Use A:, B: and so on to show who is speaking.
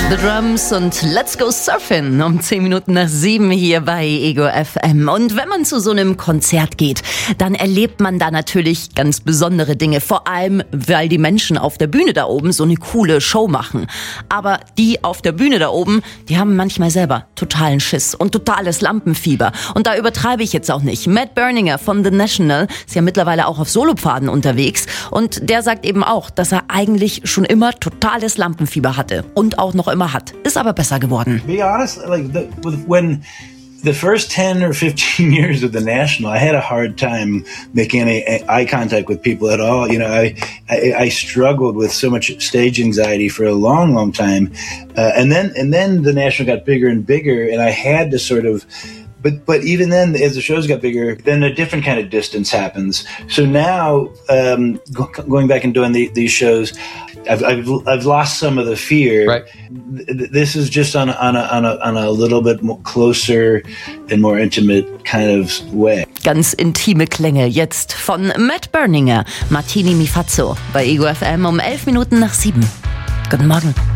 A: The Drums und Let's Go Surfin' um 10 Minuten nach 7 hier bei Ego FM. Und wenn man zu so einem Konzert geht, dann erlebt man da natürlich ganz besondere Dinge. Vor allem, weil die Menschen auf der Bühne da oben so eine coole Show machen. Aber die auf der Bühne da oben, die haben manchmal selber totalen Schiss und totales Lampenfieber. Und da übertreibe ich jetzt auch nicht. Matt Berninger von The National ist ja mittlerweile auch auf Solopfaden unterwegs. Und der sagt eben auch, dass er eigentlich schon immer totales Lampenfieber hatte. Und auch noch immer hat. Ist aber besser geworden.
B: Be honest, when the first 10 or 15 years of the National, I had a hard time making any eye contact with people at all. You know, I struggled with so much stage anxiety for a long, long time. And then the National got bigger and bigger, and I had to sort of. But even then, as the shows got bigger, then a different kind of distance happens. So now, going back and doing these shows, I've lost some of the fear.
C: Right.
B: This is just on a little bit more closer and more intimate kind of way.
A: Ganz intime Klänge jetzt von Matt Berninger, Martini Mi Fazzo bei Ego FM um 11 Minuten nach 7. Guten Morgen.